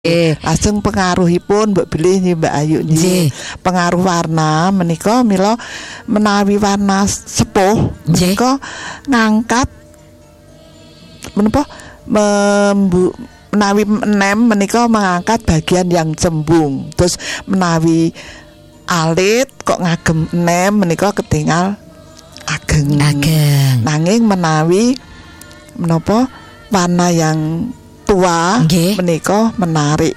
Lajeng pengaruhipun Mbak Bilih nggih Mbak Ayu nggih. Pengaruh warna menika mila menawi warna sepuh menika ngangkat menapa menawi enem menika mengangkat bagian yang cembung. Terus menawi alit kok ngagem enem menika ketingal ageng. Nanging menawi menapa warna yang tua menika menarik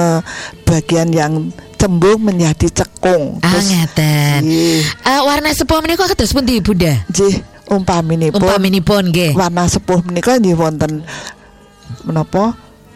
bagian yang cembung menjadi cekung. Ngeten. Warna sepuh menika kados pundi Bunda? Nggih, umpaminipun nggih. Warna sepuh menika nggih wonten menapa?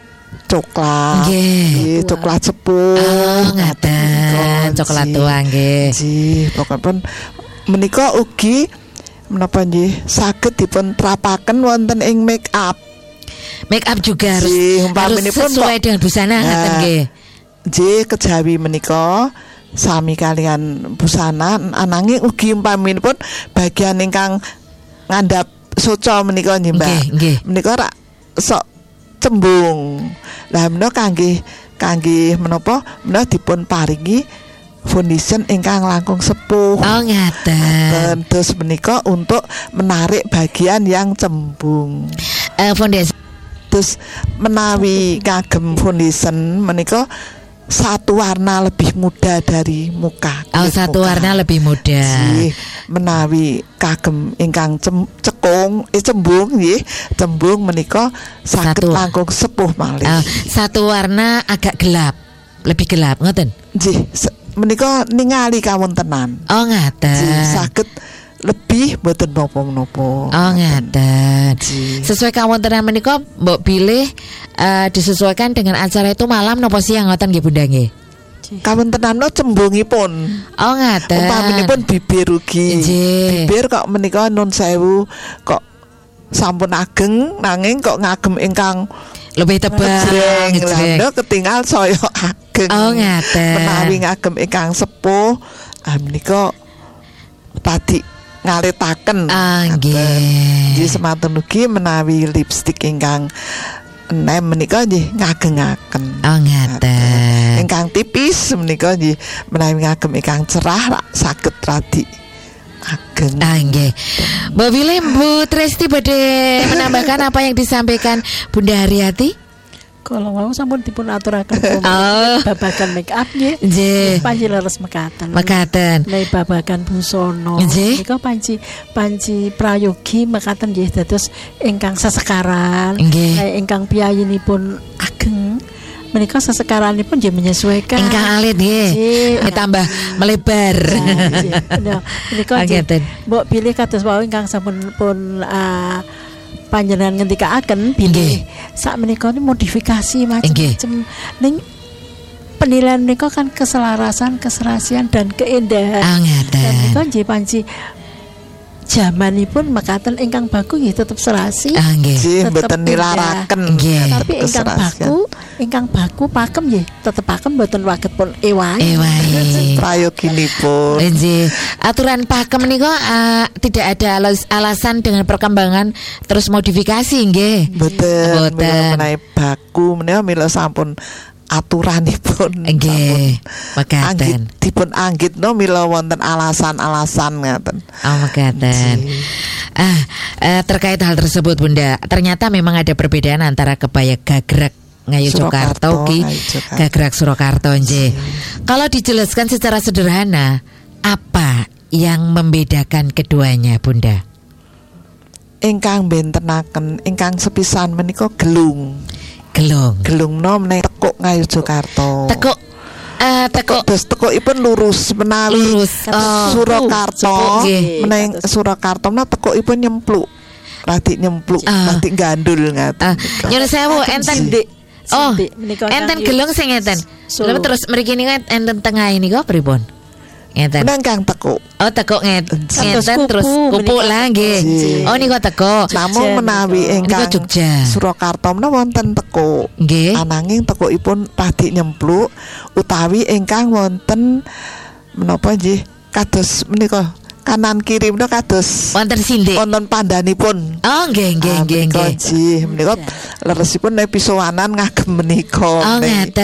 Coklat. Nggih, coklat sepuh. Ngaten. Coklat tua nggih. Nggih, pokokipun menika ugi menapa nggih saged dipun trapaken wonten ing make up. Make up juga harus sesuai dengan busana ngaten nggih. Nggih, kejawi menika sami kalian busana ananging ugi umpaminipun bagian ingkang ngandhap soca menika nggih Mbak. Menika rak sok cembung. Lah menika kangge menapa menika dipun paringi foundation ingkang langkung sepuh. Ngaten. Terus menika untuk menarik bagian yang cembung. Foundation. Terus menawi kagem foundation menika satu warna lebih muda dari muka. Satu warna lebih muda. Menawi kagem ingkang cembung nggih, cembung menika saged langkung sepuh malih. Satu warna agak gelap, lebih gelap ngoten. Nggih, menika ningali kawontenan. Ngaten. Saged lebih mboten napa-napa. Ngaten. Sesuai kawontenan menika mbok pilih disesuaikan dengan acara itu malam napa siang ngoten nggih Bunda nggih. Kawontenan cembungipun. Ngaten. Umpaminipun bibir ugi. Bibir kok menika nun sewu kok sampun ageng nanging kok ngagem ingkang lebih tebal. Lha ketingal saya ageng. Ngaten. Menawi ngagem ingkang sepuh menika tadi ngaletaken. Nggih. Nggih semanten ugi menawi lipstik ingkang enem menika nggih ngagengaken. Ngaten. Ingkang tipis menika nggih menawi ngagem ingkang cerah saged radi ageng. Nggih. Mbak Bilih, Bu Tresti badhe menambahkan apa yang disampaikan Bunda Haryati? Kalau mau sampun dipun aturaken babagan make up nggih. Panci leres mekaten. Nek babagan busana nika panci prayogi mekaten nggih dados ingkang sesekaran. Nek ingkang piyayinipun ageng menika sesekaranipun nggih menyesuaikan. Ingkang alit nggih ditambah melebar. Menika mbok pilih kados wau ingkang sampun pun panjenengan ngendikaaken bilih sak menika ni modifikasi macam-macam ning penilaian menika kan keselarasan, keserasian dan keindahan. Dan menika nggih panci jamanipun mekaten ingkang baku nggih tetep serasi. Nggih mboten nilaraken. Tapi ingkang baku pakem nggih tetep pakem mboten waget pun ewahi. Prayoginipun. Nggih. Aturan pakem menika tidak ada alasan dengan perkembangan terus modifikasi nggih. Mboten. Menawi baku menika mila sampun aturanipun nggih mekaten dipun anggitno mila wonten alasan-alasan ngaten. Mekaten. Terkait hal tersebut Bunda, ternyata memang ada perbedaan antara kebaya gagrag Ngayogyakarta ki gagrag Surakarta nggih. Kalau dijelaskan secara sederhana, apa yang membedakan keduanya Bunda? Ingkang bentenaken ingkang sepisan menika gelung nom nek tekuk Ngayogyakarta. Tekukipun lurus menawi Surakarta meneng Surakarta menawi tekukipun nyempluk. Radi nyempluk, radi gandul ngaten. Nyuwun sewu enten enten gelung sing ngeten. Lha terus mriki niku enten tengah niku pripun? Ngeten. Kang tekuk. Tekuk ngeten terus kupuk lah nggih. Niku tekuk. Namun menawi ingkang Surakarta menawi wonten tekuk. Ananging tekukipun radi nyempluk utawi ingkang wonten menapa nggih kados menika kanan kiri menika kados wonten sindik wonten pandanipun. Oh nggih nggih nggih nggih. Menika leresipun nek pisowanan ngagem menika. Oh ngeten.